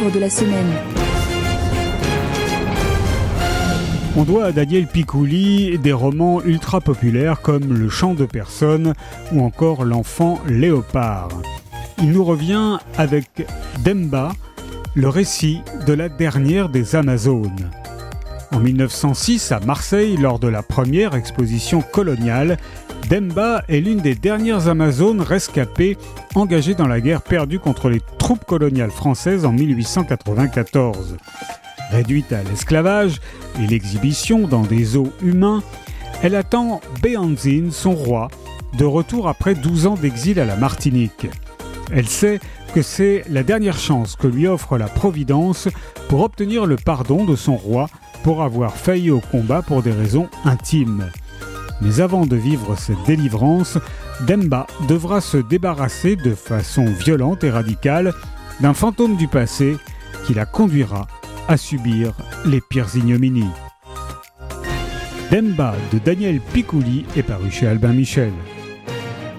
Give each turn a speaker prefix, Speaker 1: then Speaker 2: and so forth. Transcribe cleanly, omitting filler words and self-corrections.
Speaker 1: livre de la semaine.
Speaker 2: On doit à Daniel Picouli des romans ultra populaires comme Le Chant de personne ou encore L'Enfant Léopard. Il nous revient avec Demba, le récit de la dernière des Amazones. En 1906, à Marseille, lors de la première exposition coloniale, Demba est l'une des dernières Amazones rescapées engagées dans la guerre perdue contre les troupes coloniales françaises en 1894. Réduite à l'esclavage et l'exhibition dans des zoos humains, elle attend Béhanzine, son roi, de retour après 12 ans d'exil à la Martinique. Elle sait que c'est la dernière chance que lui offre la Providence pour obtenir le pardon de son roi pour avoir failli au combat pour des raisons intimes. Mais avant de vivre cette délivrance, Demba devra se débarrasser de façon violente et radicale d'un fantôme du passé qui la conduira à subir les pires ignominies. Demba de Daniel Picouli est paru chez Albin Michel.